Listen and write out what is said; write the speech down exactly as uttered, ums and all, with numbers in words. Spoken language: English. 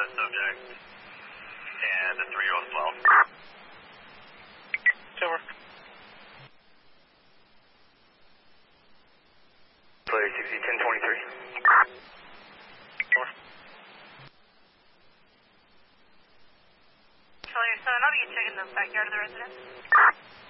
the subject and the three-year-old as well. Over. Play sixty ten twenty-three. Over. Charlie seven, I'll be checking the backyard of the residence.